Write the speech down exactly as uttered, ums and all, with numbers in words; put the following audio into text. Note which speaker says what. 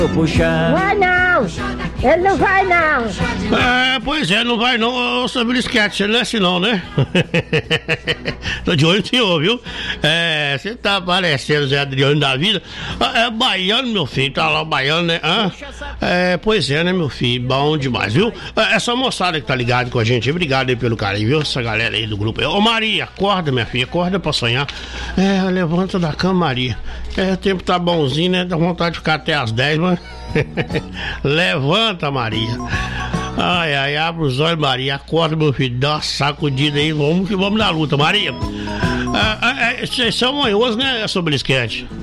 Speaker 1: Puxa.
Speaker 2: Vai não! Ele não vai não!
Speaker 3: É, pois é, não vai não, ô seu Belisquete, ele não é assim não, né? Tô de olho no senhor, viu? É, você tá parecendo Zé Adriano da vida. É, é baiano, meu filho, tá lá o baiano, né? Hã? É, pois é, né, meu filho, bom demais, viu? É, essa moçada que tá ligada com a gente, obrigado aí pelo carinho, viu? Essa galera aí do grupo. Ô Maria, acorda, minha filha, acorda pra sonhar. É, levanta da cama, Maria. É, o tempo tá bonzinho, né? Dá vontade de ficar até às dez, mas... Levanta, Maria. Ai, ai, abre os olhos, Maria. Acorda, meu filho. Dá uma sacudida aí. Vamos que vamos na luta, Maria. Vocês ah, ah, são manhosos, né, seu Belisquete?